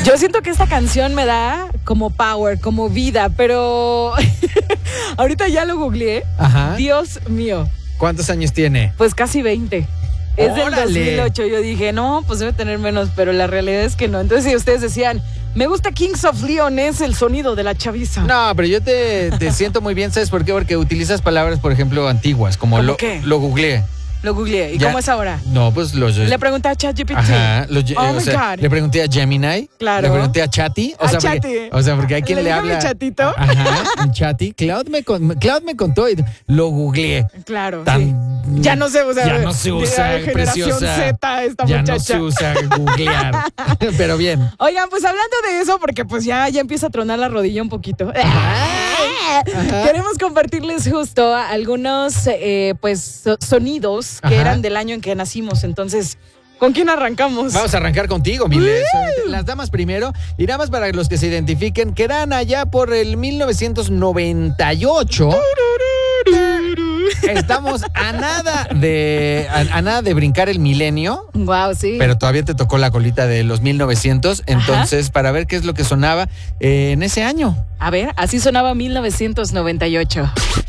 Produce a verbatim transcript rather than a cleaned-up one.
Yo siento que esta canción me da como power, como vida, pero ahorita ya lo googleé. Ajá. Dios mío. ¿Cuántos años tiene? Pues casi veinte. Es del ¡Órale! dos mil ocho. Yo dije, no, pues debe tener menos, pero la realidad es que no. Entonces, si ustedes decían, me gusta Kings of Leon, es el sonido de la chaviza. No, pero yo te, te siento muy bien, ¿sabes por qué? Porque utilizas palabras, por ejemplo, antiguas, como ¿Cómo lo, qué? lo googleé. Lo googleé. ¿Y Ya. cómo es ahora? No, pues los... Le pregunté a ChatGPT. Ajá, los, Oh eh, o my sea, God. le pregunté a Gemini, Claro. le pregunté a Chatty, o A sea, Chatty. porque, o sea, porque hay quien ¿Le le, dijo mi habla. chatito? Ajá, un Chatty. Cloud me, con, Cloud me contó y lo googleé. Claro. Tan- Sí. Ya no se usa. Ya no se usa, de generación preciosa. Z, esta Ya muchacha. no se usa googlear. Pero bien. Oigan, pues hablando de eso, porque pues ya, ya empieza a tronar la rodilla un poquito. Ajá. Queremos compartirles justo algunos eh, pues so- sonidos que Ajá. eran del año en que nacimos. Entonces, ¿con quién arrancamos? Vamos a arrancar contigo, Miles. Las damas primero. Y nada más para los que se identifiquen, que eran allá por el mil novecientos noventa y ocho. Estamos a nada de a, a nada de brincar el milenio, Wow, sí. pero todavía te tocó la colita de los mil novecientos. Entonces, para ver qué es lo que sonaba eh, en ese año. A ver, así sonaba mil novecientos noventa y ocho.